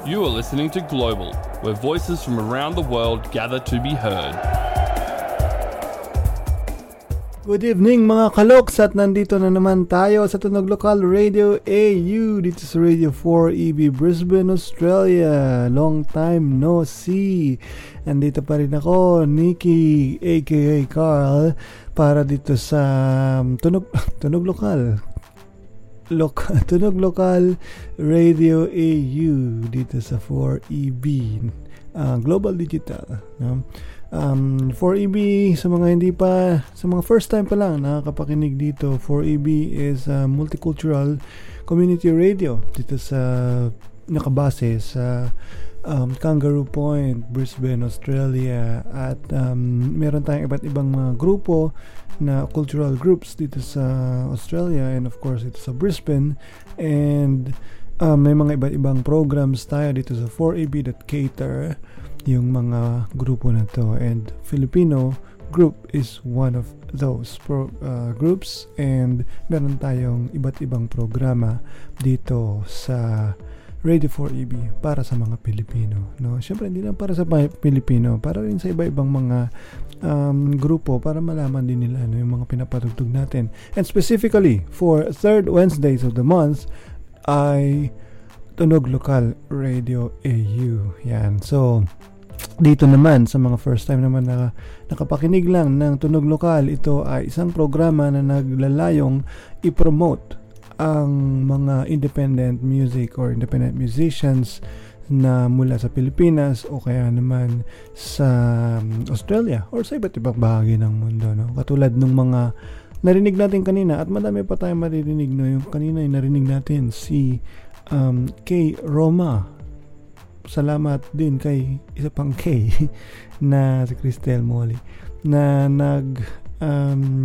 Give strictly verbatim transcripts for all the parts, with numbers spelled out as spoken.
You are listening to Global, where voices from around the world gather to be heard. Good evening mga kaloks, at nandito na naman tayo sa Tunog Lokal Radio A U dito sa Radio four E B Brisbane, Australia. Long time no see. Nandito pa rin ako, Nikki aka Carl, para dito sa um, Tunog, Tunog Lokal Local, Tunog Lokal Radio A U dito sa four E B uh, Global Digital, no? Um, four E B, sa mga hindi pa, sa mga first time pa lang nakakapakinig dito, four E B is a multicultural community radio dito sa, nakabase sa um, Kangaroo Point, Brisbane, Australia. At um, meron tayong iba't ibang mga grupo na cultural groups dito sa Australia, and of course dito sa Brisbane. And um, may mga iba't ibang programs tayo dito sa four E B that cater yung mga grupo na to, and Filipino group is one of those pro, uh, groups, and meron tayong iba't ibang programa dito sa Radio four E B para sa mga Pilipino, no? Syempre hindi lang para sa Pilipino, para rin sa iba-ibang mga um, grupo, para malaman din nila ano yung mga pinapatugtog natin. And specifically for third Wednesdays of the month ay Tunog Lokal Radio A U. Yan. So dito naman sa mga first time naman na nakapakinig lang ng Tunog Lokal, ito ay isang programa na naglalayong i-promote ang mga independent music or independent musicians na mula sa Pilipinas o kaya naman sa Australia or sa iba't ibang bahagi ng mundo, no? Katulad ng mga narinig natin kanina, at madami pa tayong maririnig, no? Yung kanina yung narinig natin si um, K. Roma. Salamat din kay isa pang K na si Cristel Molly na nag um,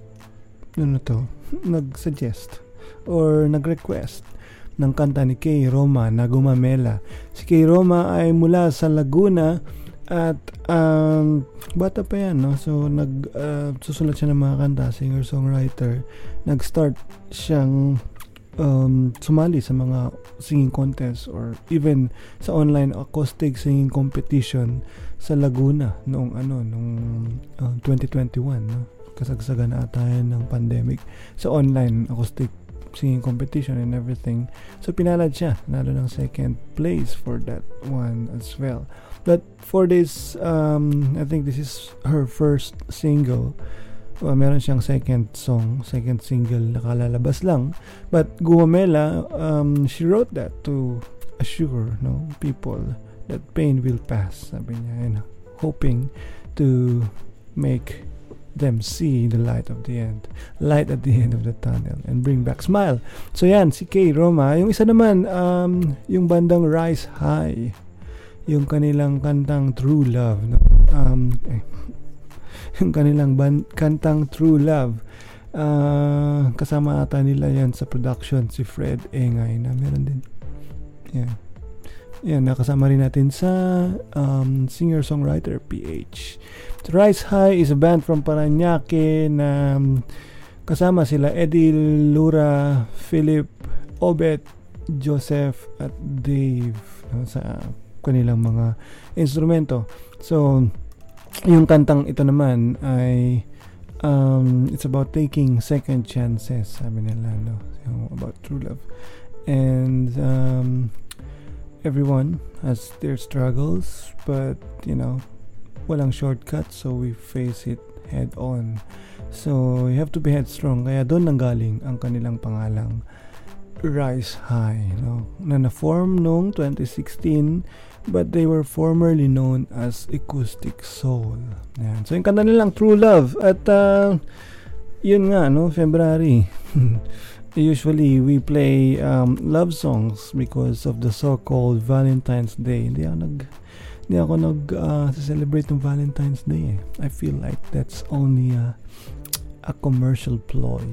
ano to nag-suggest or nag-request ng kanta ni K. Roma na Gumamela. Si K. Roma ay mula sa Laguna at um, bata pa yan, no? So nag uh, susulat siya ng mga kanta, singer-songwriter. Nag-start siyang Um, sumali sa mga singing contest or even sa online acoustic singing competition sa Laguna noong ano nung uh, twenty twenty-one, no? Kasagsagan na ata ng pandemic sa online acoustic singing competition and everything. So pinalad siya, nalo ng second place for that one as well. But for this um, I think this is her first single. Well, meron siyang second song, second single na kalalabas lang. But Gumamela, um, she wrote that to assure, no, people that pain will pass, sabi niya, and hoping to make them see the light of the end, light at the end of the tunnel, and bring back smile. So yan, si K. Roma. Yung isa naman, um, yung bandang Rise High, yung kanilang kantang True Love, no? Um, eh, yung kanilang ban- kantang True Love, uh, kasama ata nila yan sa production si Fred Engay na meron din yan, yan nakasama rin natin sa um, singer-songwriter P H. Rise High is a band from Parañaque na um, kasama sila Eddie Lura, Philip, Obet, Joseph at Dave, no, sa kanilang mga instrumento. So yung kantang ito naman ay um, it's about taking second chances, sabi nila, no? So, about true love. And um, everyone has their struggles, but you know, walang shortcut, so we face it head on. So you have to be headstrong. Kaya doon nanggaling ang kanilang pangalang Rise High, no? Na na-form noong twenty sixteen, but they were formerly known as Acoustic Soul. Yan. So yung kanta nilang True Love. At uh, yun nga, no, February. Usually we play um, love songs because of the so-called Valentine's Day. Hindi ako nag hindi ako nag uh, celebrate ng Valentine's Day, eh. I feel like that's only a, a commercial ploy.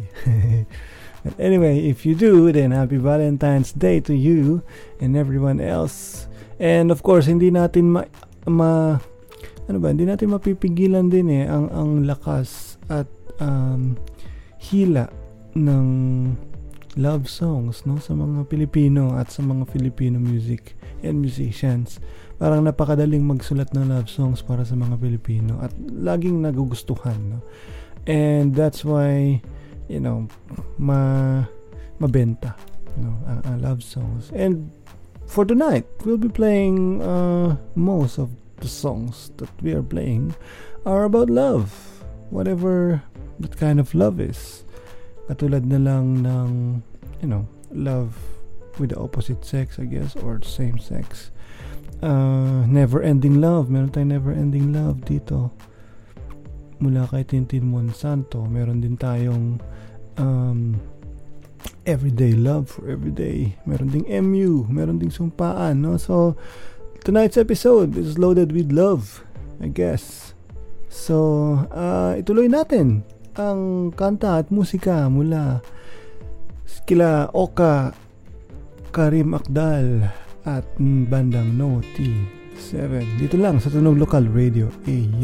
But anyway, if you do, then happy Valentine's Day to you and everyone else. And of course, hindi natin ma, ma ano ba, hindi natin mapipigilan din eh ang ang lakas at um, hila ng love songs, no, sa mga Pilipino at sa mga Filipino music and musicians. Parang napakadaling magsulat ng love songs para sa mga Pilipino at laging nagugustuhan, no? And that's why, you know, ma mabenta, no, ang, ang love songs. And for tonight, we'll be playing uh, most of the songs that we are playing are about love, whatever that kind of love is. Katulad na lang ng, you know, love with the opposite sex, I guess, or the same sex. Uh, never-ending love. Meron tayong never-ending love dito. Mula kay Tintin Monsanto. Meron din tayong um, everyday love for everyday. Meron ding M U. Meron ding sumpaan, no? So, tonight's episode is loaded with love, I guess. So, uh, ituloy natin ang kanta at musika mula kila Oka, Karim Akdal at bandang No T seven. Dito lang sa Tunog Lokal Radio A U.